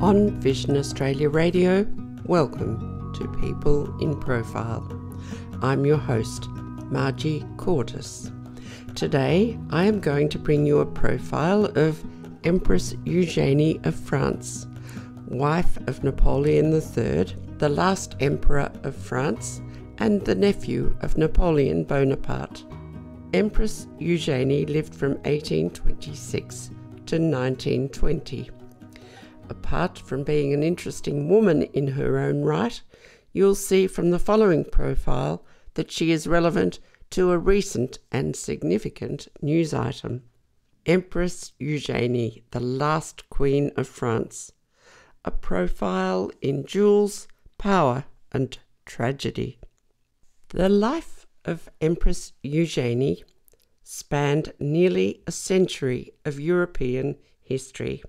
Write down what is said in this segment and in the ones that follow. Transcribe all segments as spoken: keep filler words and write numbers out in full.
On Vision Australia Radio, welcome to People in Profile. I'm your host, Margie Cordes. Today, I am going to bring you a profile of Empress Eugenie of France, wife of Napoleon the Third, the last Emperor of France, and the nephew of Napoleon Bonaparte. Empress Eugenie lived from eighteen twenty-six to nineteen twenty. Apart from being an interesting woman in her own right, you'll see from the following profile that she is relevant to a recent and significant news item. Empress Eugenie, the last Queen of France. A profile in jewels, power and tragedy. The life of Empress Eugenie spanned nearly a century of European history.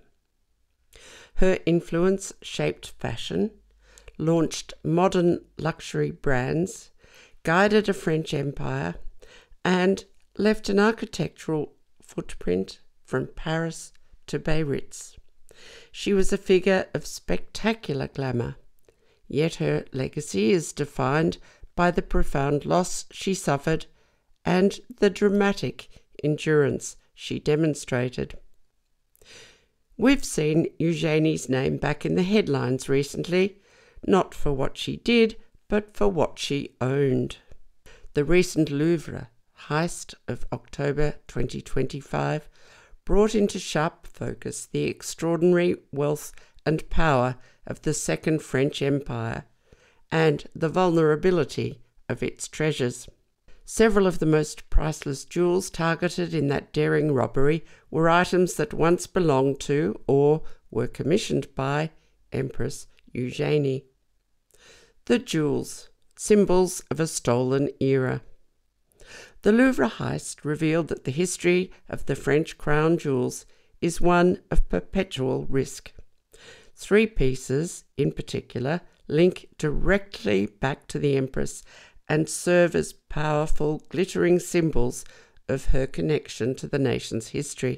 Her influence shaped fashion, launched modern luxury brands, guided a French empire, and left an architectural footprint from Paris to Biarritz. She was a figure of spectacular glamour, yet her legacy is defined by the profound loss she suffered and the dramatic endurance she demonstrated. We've seen Eugenie's name back in the headlines recently, not for what she did, but for what she owned. The recent Louvre heist of October twenty twenty-five brought into sharp focus the extraordinary wealth and power of the Second French Empire and the vulnerability of its treasures. Several of the most priceless jewels targeted in that daring robbery were items that once belonged to or were commissioned by Empress Eugenie. The jewels, symbols of a stolen era. The Louvre heist revealed that the history of the French crown jewels is one of perpetual risk. Three pieces, in particular, link directly back to the Empress and serve as powerful, glittering symbols of her connection to the nation's history.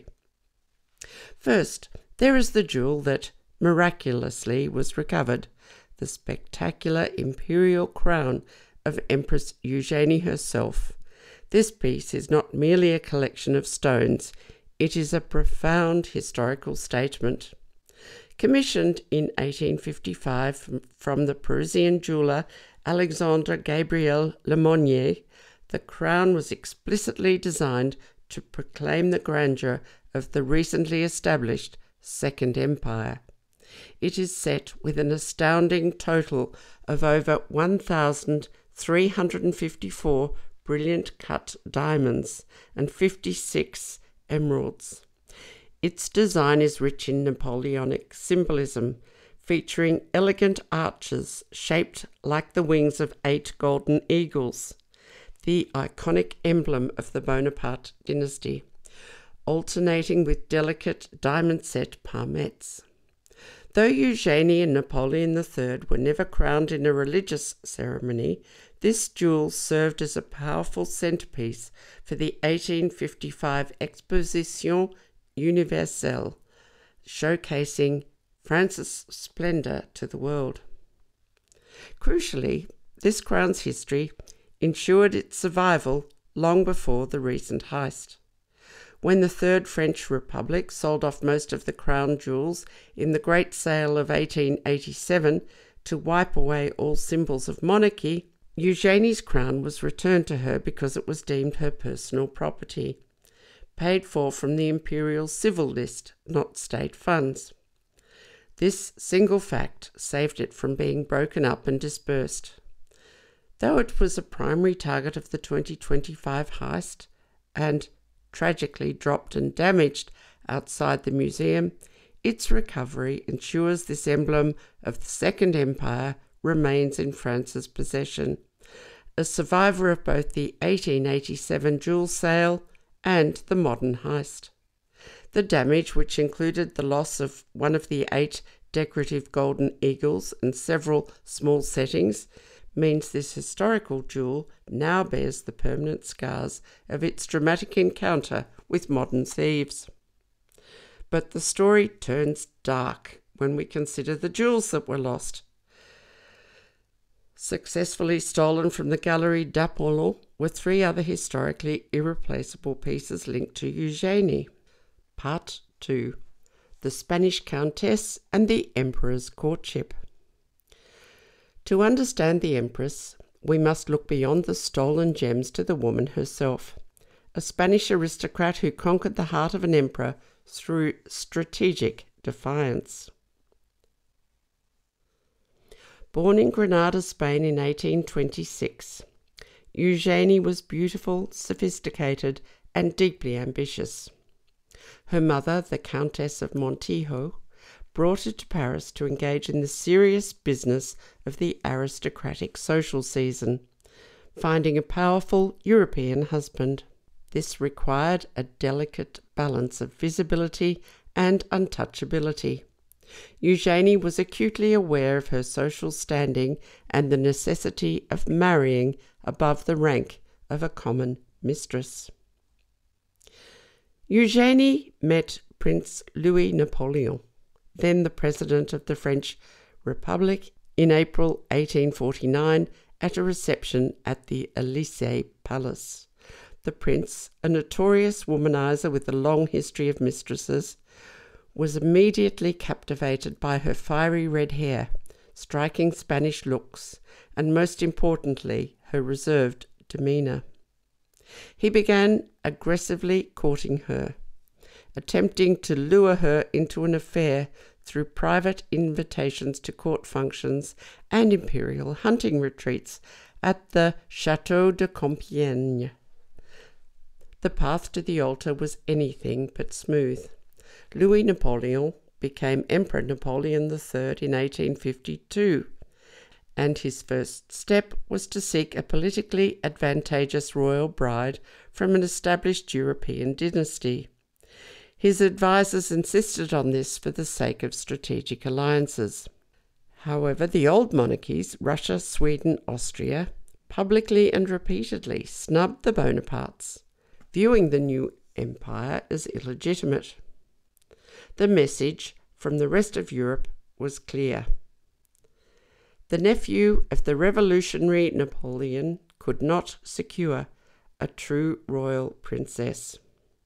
First, there is the jewel that miraculously was recovered, the spectacular imperial crown of Empress Eugenie herself. This piece is not merely a collection of stones, it is a profound historical statement. Commissioned in eighteen fifty-five from, from the Parisian jeweller Alexandre Gabriel Lemonnier, the crown was explicitly designed to proclaim the grandeur of the recently established Second Empire. It is set with an astounding total of over one thousand three hundred fifty-four brilliant cut diamonds and fifty-six emeralds. Its design is rich in Napoleonic symbolism, featuring elegant arches shaped like the wings of eight golden eagles, the iconic emblem of the Bonaparte dynasty, alternating with delicate diamond-set palmettes. Though Eugenie and Napoleon the Third were never crowned in a religious ceremony, this jewel served as a powerful centerpiece for the eighteen fifty-five Exposition Universelle, showcasing France's splendour to the world. Crucially, this crown's history ensured its survival long before the recent heist. When the Third French Republic sold off most of the crown jewels in the Great Sale of eighteen eighty-seven to wipe away all symbols of monarchy, Eugenie's crown was returned to her because it was deemed her personal property, paid for from the imperial civil list, not state funds. This single fact saved it from being broken up and dispersed. Though it was a primary target of the twenty twenty-five heist and tragically dropped and damaged outside the museum, its recovery ensures this emblem of the Second Empire remains in France's possession, a survivor of both the eighteen eighty-seven jewel sale and the modern heist. The damage, which included the loss of one of the eight decorative golden eagles and several small settings, means this historical jewel now bears the permanent scars of its dramatic encounter with modern thieves. But the story turns dark when we consider the jewels that were lost. Successfully stolen from the Galerie d'Apollon were three other historically irreplaceable pieces linked to Eugénie. Part two. The Spanish Countess and the Emperor's Courtship. To understand the Empress, we must look beyond the stolen gems to the woman herself, a Spanish aristocrat who conquered the heart of an emperor through strategic defiance. Born in Granada, Spain in eighteen twenty-six, Eugénie was beautiful, sophisticated, and deeply ambitious. Her mother, the Countess of Montijo, brought her to Paris to engage in the serious business of the aristocratic social season, finding a powerful European husband. This required a delicate balance of visibility and untouchability. Eugénie was acutely aware of her social standing and the necessity of marrying above the rank of a common mistress. Eugénie met Prince Louis Napoleon, then the President of the French Republic, in April eighteen forty-nine at a reception at the Élysée Palace. The prince, a notorious womanizer with a long history of mistresses, was immediately captivated by her fiery red hair, striking Spanish looks, and most importantly, her reserved demeanour. He began aggressively courting her, attempting to lure her into an affair through private invitations to court functions and imperial hunting retreats at the Château de Compiègne. The path to the altar was anything but smooth. Louis Napoleon became Emperor Napoleon the Third in eighteen fifty-two, and his first step was to seek a politically advantageous royal bride from an established European dynasty. His advisers insisted on this for the sake of strategic alliances. However, the old monarchies, Russia, Sweden, Austria, publicly and repeatedly snubbed the Bonapartes, viewing the new empire as illegitimate. The message from the rest of Europe was clear. The nephew of the revolutionary Napoleon could not secure a true royal princess.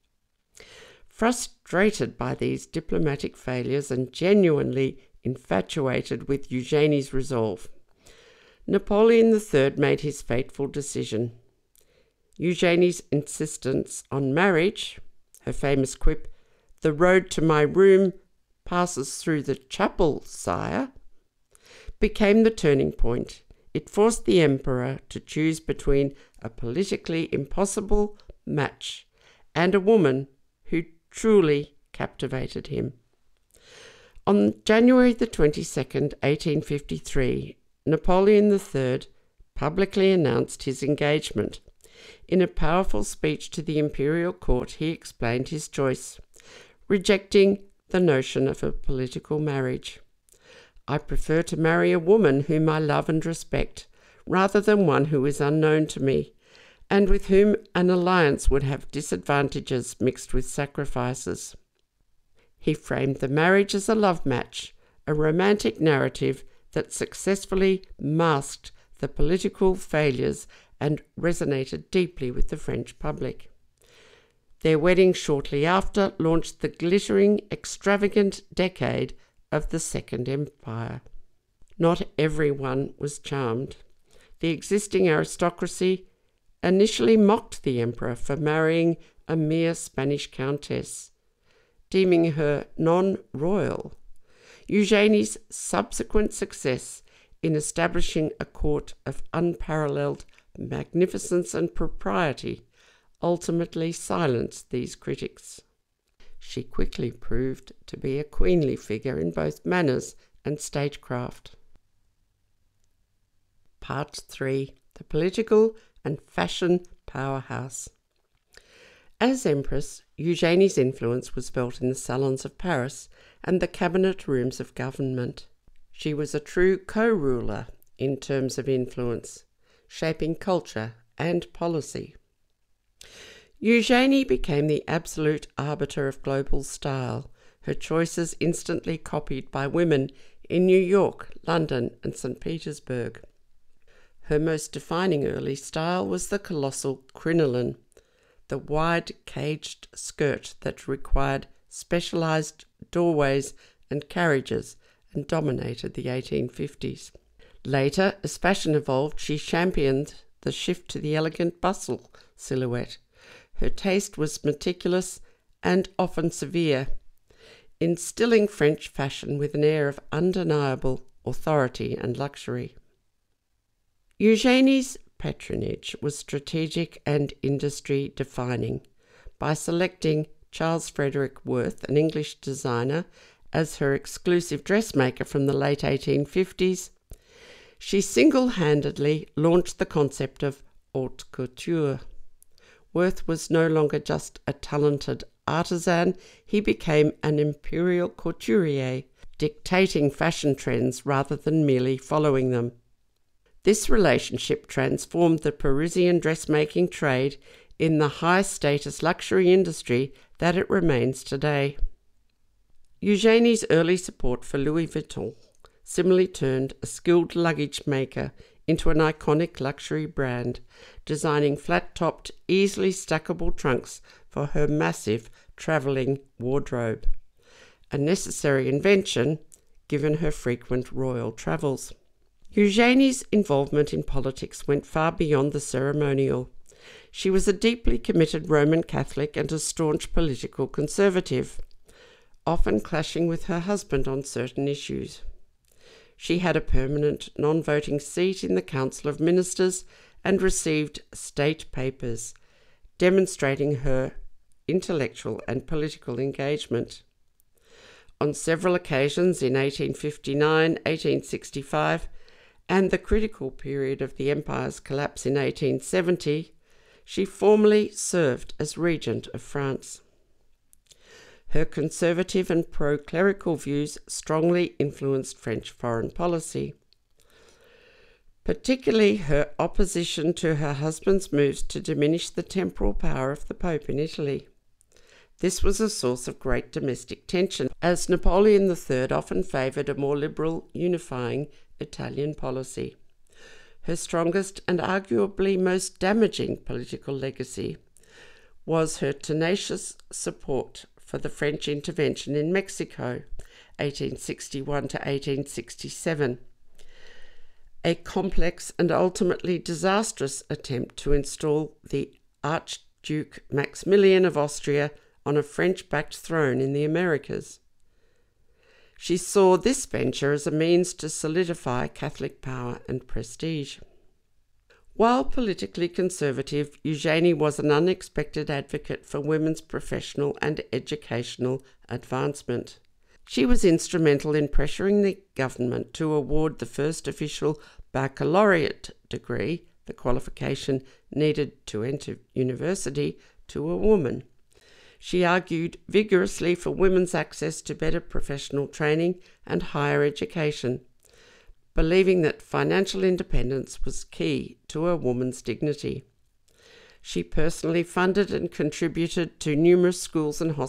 Frustrated by these diplomatic failures and genuinely infatuated with Eugénie's resolve, Napoleon the Third made his fateful decision. Eugénie's insistence on marriage, her famous quip, "The road to my room passes through the chapel, sire," became the turning point. It forced the emperor to choose between a politically impossible match and a woman who truly captivated him. On January the twenty-second, eighteen fifty-three, Napoleon the Third publicly announced his engagement. In a powerful speech to the imperial court, he explained his choice, rejecting the notion of a political marriage. "I prefer to marry a woman whom I love and respect, rather than one who is unknown to me, and with whom an alliance would have disadvantages mixed with sacrifices." He framed the marriage as a love match, a romantic narrative that successfully masked the political failures and resonated deeply with the French public. Their wedding shortly after launched the glittering, extravagant decade of the Second Empire. Not everyone was charmed. The existing aristocracy initially mocked the emperor for marrying a mere Spanish countess, deeming her non-royal. Eugénie's subsequent success in establishing a court of unparalleled magnificence and propriety ultimately silenced these critics. She quickly proved to be a queenly figure in both manners and stagecraft. Part three. The Political and Fashion Powerhouse. As Empress, Eugénie's influence was felt in the salons of Paris and the cabinet rooms of government. She was a true co-ruler in terms of influence, shaping culture and policy. Eugénie became the absolute arbiter of global style, her choices instantly copied by women in New York, London, and Saint Petersburg. Her most defining early style was the colossal crinoline, the wide caged skirt that required specialized doorways and carriages and dominated the eighteen fifties. Later, as fashion evolved, she championed the shift to the elegant bustle silhouette. Her taste was meticulous and often severe, instilling French fashion with an air of undeniable authority and luxury. Eugénie's patronage was strategic and industry-defining. By selecting Charles Frederick Worth, an English designer, as her exclusive dressmaker from the late eighteen fifties, she single-handedly launched the concept of haute couture. Worth was no longer just a talented artisan, he became an imperial couturier, dictating fashion trends rather than merely following them. This relationship transformed the Parisian dressmaking trade in the high-status luxury industry that it remains today. Eugénie's early support for Louis Vuitton similarly turned a skilled luggage maker into an iconic luxury brand, designing flat-topped, easily stackable trunks for her massive travelling wardrobe, a necessary invention given her frequent royal travels. Eugénie's involvement in politics went far beyond the ceremonial. She was a deeply committed Roman Catholic and a staunch political conservative, often clashing with her husband on certain issues. She had a permanent non-voting seat in the Council of Ministers and received state papers, demonstrating her intellectual and political engagement. On several occasions in eighteen fifty-nine, eighteen sixty-five, and the critical period of the Empire's collapse in eighteen seventy, she formally served as regent of France. Her conservative and pro-clerical views strongly influenced French foreign policy, particularly her opposition to her husband's moves to diminish the temporal power of the Pope in Italy. This was a source of great domestic tension, as Napoleon the Third often favoured a more liberal, unifying Italian policy. Her strongest and arguably most damaging political legacy was her tenacious support for the French intervention in Mexico, eighteen sixty-one to eighteen sixty-seven, a complex and ultimately disastrous attempt to install the Archduke Maximilian of Austria on a French-backed throne in the Americas. She saw this venture as a means to solidify Catholic power and prestige. While politically conservative, Eugénie was an unexpected advocate for women's professional and educational advancement. She was instrumental in pressuring the government to award the first official baccalaureate degree, the qualification needed to enter university, to a woman. She argued vigorously for women's access to better professional training and higher education, believing that financial independence was key to a woman's dignity. She personally funded and contributed to numerous schools and hospitals